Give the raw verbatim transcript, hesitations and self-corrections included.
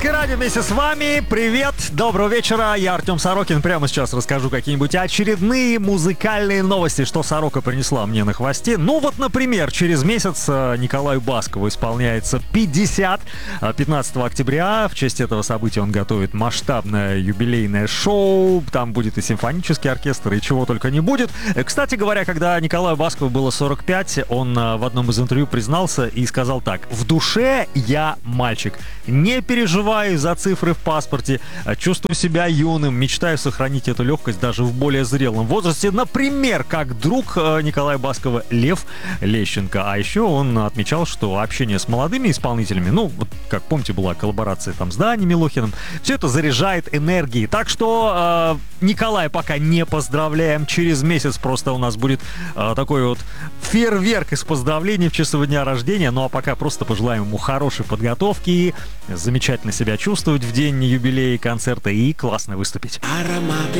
Русское радио вместе с вами. Привет, доброго вечера. Я Артем Сорокин. Прямо сейчас расскажу какие-нибудь очередные музыкальные новости, что Сорока принесла мне на хвосте. Ну вот, например, через месяц Николаю Баскову исполняется пятьдесят. пятнадцатого октября в честь этого события он готовит масштабное юбилейное шоу. Там будет и симфонический оркестр, и чего только не будет. Кстати говоря, когда Николаю Баскову было сорок пять, он в одном из интервью признался и сказал так: «В душе я мальчик. Не переживаю за цифры в паспорте, чувствую себя юным, мечтаю сохранить эту легкость даже в более зрелом возрасте». Например, как друг Николая Баскова Лев Лещенко. А еще он отмечал, что общение с молодыми исполнителями, ну, вот как помните, была коллаборация там с Даней Милохиным, все это заряжает энергией. Так что э, Николая пока не поздравляем. Через месяц просто у нас будет э, такой вот фейерверк из поздравлений в честь его дня рождения. Ну а пока просто пожелаем ему хорошей подготовки, замечательно себя чувствовать в день юбилея концерта и классно выступить. Ароматы